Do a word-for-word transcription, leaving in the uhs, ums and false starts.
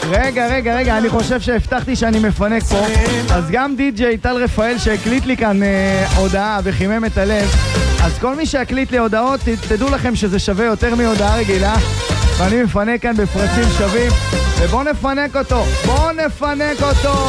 רגע, רגע, רגע, אני חושב שהבטחתי שאני מפנק פה. אז גם די-ג'יי טל רפאל שהקליט לי כאן אה, הודעה וחימם את הלב. אז כל מי שהקליט לי הודעות, ת, תדעו לכם שזה שווה יותר מהודעה רגילה. ואני מפנק כאן בפרטים שווים. ובואו נפנק אותו, בואו נפנק אותו.